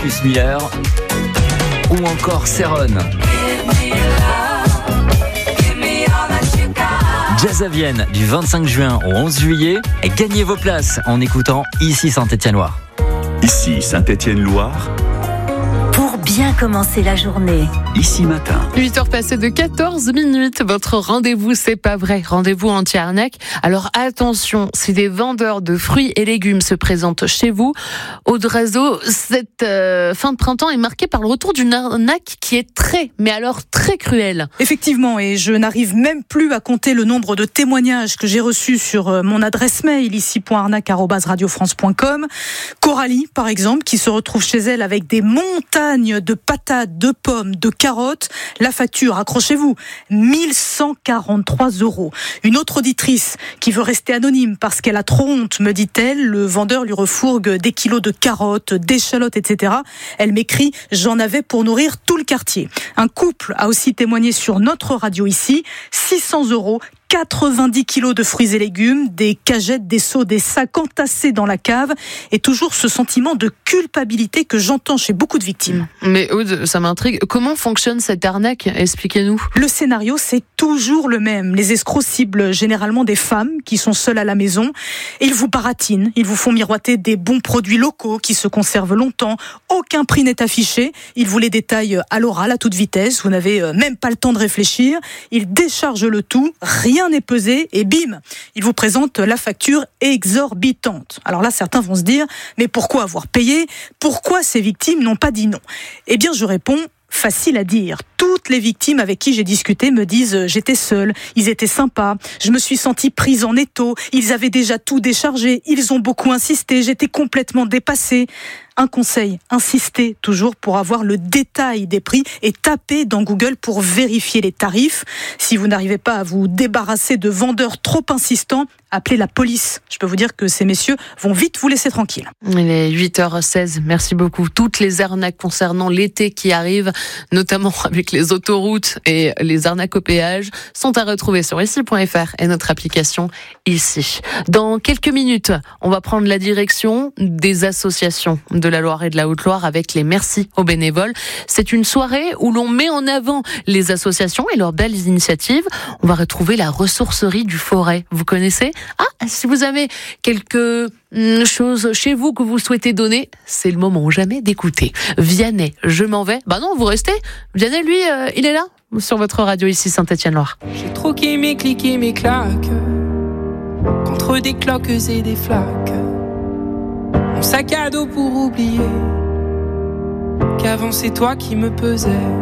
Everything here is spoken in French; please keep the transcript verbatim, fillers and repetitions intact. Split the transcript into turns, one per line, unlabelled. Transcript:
Marcus Miller ou encore Céron. Jazz à Vienne du vingt-cinq juin au onze juillet. Et gagnez vos places en écoutant Ici Saint-Étienne-Loire.
Ici Saint-Étienne-Loire.
Pour bien commencer la journée.
Ici matin.
huit heures passées de quatorze minutes. Votre rendez-vous, c'est pas vrai. Rendez-vous anti-arnaque. Alors attention, si des vendeurs de fruits et légumes se présentent chez vous, Aude Razo, cette euh, fin de printemps est marquée par le retour d'une arnaque qui est très, mais alors très cruelle.
Effectivement, et je n'arrive même plus à compter le nombre de témoignages que j'ai reçus sur mon adresse mail, ici point arnaque arobase radio france point com. Coralie, par exemple, qui se retrouve chez elle avec des montagnes de patates, de pommes, de carottes. La facture, accrochez-vous, mille cent quarante-trois euros. Une autre auditrice qui veut rester anonyme parce qu'elle a trop honte, me dit-elle. Le vendeur lui refourgue des kilos de carottes, d'échalotes, et cetera. Elle m'écrit « J'en avais pour nourrir tout le quartier ». Un couple a aussi témoigné sur notre radio ici, six cents euros, quatre-vingt-dix kilos de fruits et légumes, des cagettes, des seaux, des sacs entassés dans la cave, et toujours ce sentiment de culpabilité que j'entends chez beaucoup de victimes.
Mais Aude, ça m'intrigue. Comment fonctionne cette arnaque ? Expliquez-nous.
Le scénario, c'est toujours le même. Les escrocs ciblent généralement des femmes qui sont seules à la maison. Et ils vous baratinent, ils vous font miroiter des bons produits locaux qui se conservent longtemps. Aucun prix n'est affiché. Ils vous les détaillent à l'oral, à toute vitesse. Vous n'avez même pas le temps de réfléchir. Ils déchargent le tout. Rien n'est pesé et bim, ils vous présentent la facture exorbitante. Alors là, certains vont se dire, mais pourquoi avoir payé ? Pourquoi ces victimes n'ont pas dit non ? Eh bien, je réponds, facile à dire. Toutes les victimes avec qui j'ai discuté me disent « J'étais seule, ils étaient sympas, je me suis sentie prise en étau, ils avaient déjà tout déchargé, ils ont beaucoup insisté, j'étais complètement dépassée. » Un conseil, insistez toujours pour avoir le détail des prix et tapez dans Google pour vérifier les tarifs. Si vous n'arrivez pas à vous débarrasser de vendeurs trop insistants, appelez la police. Je peux vous dire que ces messieurs vont vite vous laisser tranquille.
Il est huit heures seize, merci beaucoup. Toutes les arnaques concernant l'été qui arrive, notamment avec les autoroutes et les arnaques au péage, sont à retrouver sur ici point f r et notre application Ici. Dans quelques minutes, on va prendre la direction des associations de la Loire et de la Haute-Loire avec les merci aux bénévoles. C'est une soirée où l'on met en avant les associations et leurs belles initiatives. On va retrouver la ressourcerie du Forêt. Vous connaissez ? Ah, si vous avez quelque chose chez vous que vous souhaitez donner, c'est le moment ou jamais d'écouter. Vianney, je m'en vais. Bah non, vous restez. Vianney, lui, euh, il est là, sur votre radio ici Saint-Étienne-Loire.
J'ai troqué mes clics et mes claques contre des cloques et des flaques. Mon sac à dos pour oublier qu'avant c'est toi qui me pesais.